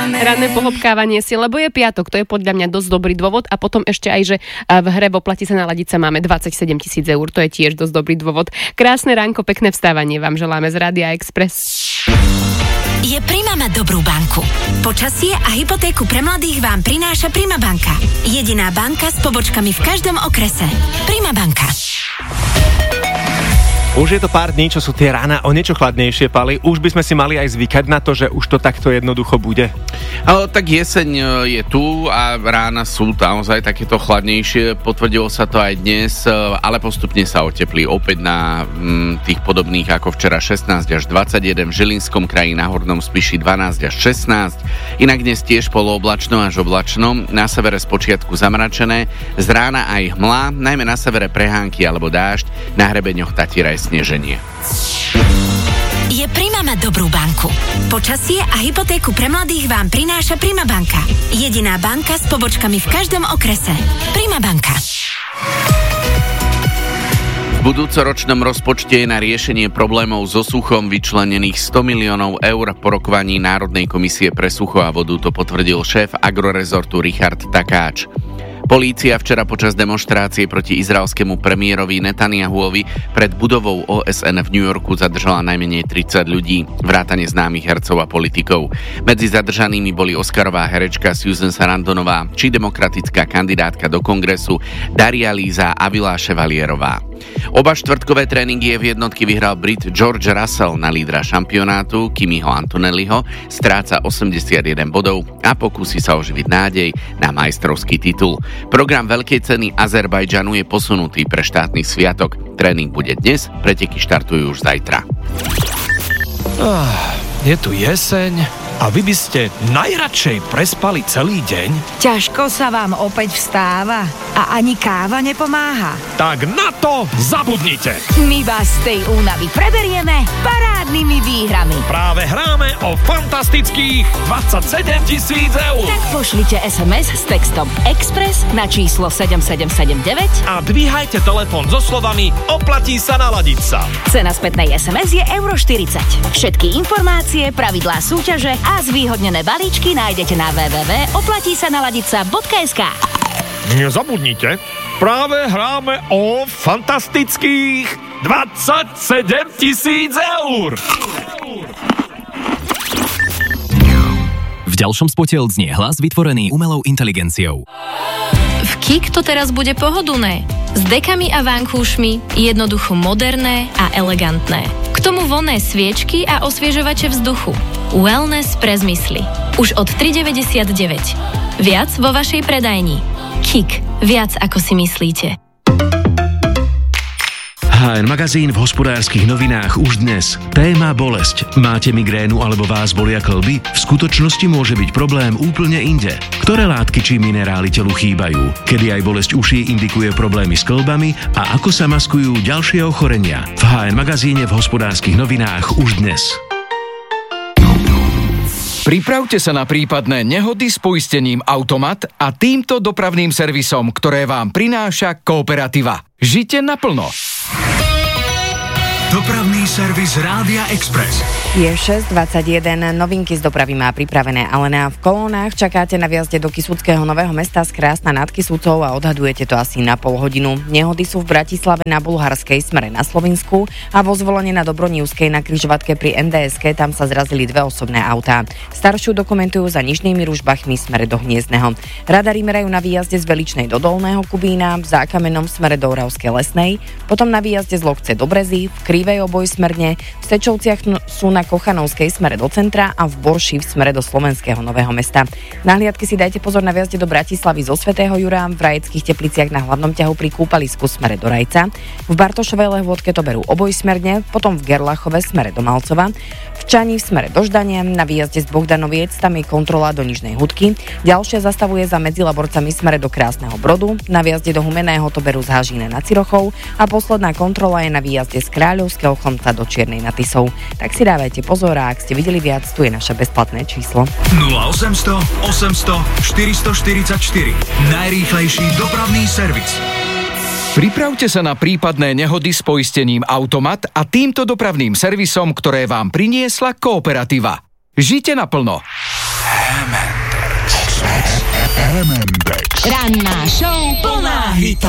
Ranné pohopkávanie si, lebo je piatok, to je podľa mňa dosť dobrý dôvod a potom ešte aj, že v hre v Oplatí sa naladiť sa máme 27 000 eur, to je tiež dosť dobrý dôvod. Krásne ránko, pekné vstávanie vám želáme z Rádia Express. Je Prima mať dobrú banku. Počasie a hypotéku pre mladých vám prináša Prima banka. Jediná banka s pobočkami v každom okrese. Prima banka. Už je to pár dní, čo sú tie rána o niečo chladnejšie, Pali. Už by sme si mali aj zvykať na to, že už to takto jednoducho bude. Tak jeseň je tu a rána sú naozaj takéto chladnejšie. Potvrdilo sa to aj dnes, ale postupne sa oteplí opäť na tých podobných ako včera 16 až 21, v Žilinskom kraji, na Hornom Spiši 12 až 16. Inak dnes tiež polooblačno až oblačno, na severe spočiatku zamračené, z rána aj hmla, najmä na severe prehánky alebo dážď, na hrebeňoch Tatiera aj sneženie. Je Prima mať dobrú banku. Počasie a hypotéku pre mladých vám prináša Prima banka. Jediná banka s pobočkami v každom okrese. Prima banka. V budúcoročnom rozpočte je na riešenie problémov so suchom vyčlenených 100 miliónov eur. Po rokovaní Národnej komisie pre sucho a vodu to potvrdil šéf agrorezortu Richard Takáč. Polícia včera počas demonštrácie proti izraelskému premiérovi Netanyahuovi pred budovou OSN v New Yorku zadržala najmenej 30 ľudí, vrátane známych hercov a politikov. Medzi zadržanými boli Oscarová herečka Susan Sarandonová či demokratická kandidátka do kongresu Daria Líza Avila Chevalierová. Oba štvrtkové tréningy v jednotky vyhral Brit George Russell, na lídra šampionátu Kimiho Antonelliho stráca 81 bodov a pokúsi sa oživiť nádej na majstrovský titul. Program Veľkej ceny Azerbajdžanu je posunutý pre štátny sviatok. Tréning bude dnes, preteky štartujú už zajtra. Je tu jeseň a vy by ste najradšej prespali celý deň? Ťažko sa vám opäť vstáva a ani káva nepomáha. Tak na to zabudnite! My vás z tej únavy preberieme parádnymi výhrami. Práve hráme o fantastických 27 000 eur. Tak pošlite SMS s textom Express na číslo 7779 a dvíhajte telefón so slovami Oplatí sa naladiť sa. Cena spätnej SMS je €40. Všetky informácie, pravidlá súťaže a zvýhodnené balíčky nájdete na www.oplatísanaladica.sk. Nezabudnite, práve hráme o fantastických 27 000 eur. V ďalšom spote odznie hlas vytvorený umelou inteligenciou. V KIK to teraz bude pohodlné. S dekami a vankúšmi, jednoducho moderné a elegantné. K tomu vonné sviečky a osviežovače vzduchu. Wellness pre zmysly. Už od 3,99. Viac vo vašej predajni. KIK. Viac ako si myslíte. HN Magazín v Hospodárskych novinách už dnes. Téma bolesť. Máte migrénu alebo vás bolia kĺby? V skutočnosti môže byť problém úplne inde. Ktoré látky či minerály telu chýbajú? Kedy aj bolesť uší indikuje problémy s kĺbami a ako sa maskujú ďalšie ochorenia? V HN Magazíne v Hospodárskych novinách už dnes. Pripravte sa na prípadné nehody s poistením Automat a týmto dopravným servisom, ktoré vám prináša Kooperativa. Žite naplno. Dopravný servis Rádia Express. Je 6:21, novinky z dopravy má pripravené Alena. V kolónach čakáte na vjazde do Kysuckého Nového Mesta z Krásna nad Kysucou a odhadujete to asi na pol hodinu. Nehody sú v Bratislave na Bulharskej smere na Slovensku a vo Zvolenie na Dobronívskej na križovatke pri NDSK, tam sa zrazili dve osobné autá. Staršiu dokumentujú za Nižnými Ružbachmi smere do Hniezdneho. Radary merajú na výjazde z Veličnej do Dolného Kubína, v Zákamenom smere do Oravskej Lesnej, potom na výjazde z Lokce do Brezy, v Krivej obojsmerne, v Stečovciach sú na Kochanovskej smere do centra a v Borši v smere do Slovenského Nového Mesta. Na hliadky si dajte pozor na vjazde do Bratislavy zo Svätého Jura, v Rajeckých Tepliciach na hlavnom ťahu pri kúpalisku smere do Rajca, v Bartošovej Lehôdke to berú obojsmerne, potom v Gerlachove smere do Malcova, v Čani v smere do Ždania, na výjazde z Bohdanoviec tam je kontrola do Nižnej Hudky, ďalšia zastavuje za Medzilaborcami smere do Krásneho Brodu, na výjazde do Humenného to berú z Hažína nad Cirochou a posledná kontrola je na výjazde z Kráľovského Chlmca do Čiernej nad Tisou. Tak si dávajte pozor a ak ste videli viac, tu je naše bezplatné číslo. 0800 800 444. Najrýchlejší dopravný servis. Pripravte sa na prípadné nehody s poistením Automat a týmto dopravným servisom, ktoré vám priniesla Kooperativa. Žite naplno. Ranná show plná hitov.